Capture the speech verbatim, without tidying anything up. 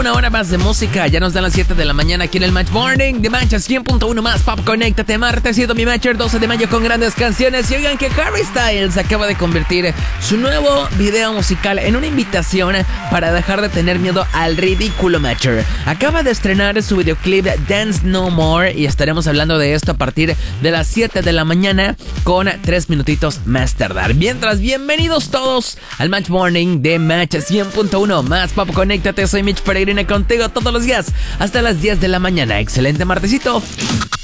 una hora más de música. Ya nos dan las siete de la mañana aquí en el Match Morning de Mancha cien punto uno más Pop. Conéctate, martes, siendo mi Matcher, doce de mayo con grandes canciones. Y oigan que Harry Styles acaba de convertir su nuevo video musical en una invitación para dejar de tener miedo al ridículo, Matcher. Acaba de estrenar su videoclip Dance No More y estaremos hablando de esto a partir de las siete de la mañana con tres minutitos más tardar. Mientras, bienvenidos todos al Match Morning de Match cien punto uno más Pop. Conéctate, soy Mitch Peregrina contigo todos los días hasta las diez de la mañana. Excelente martesito.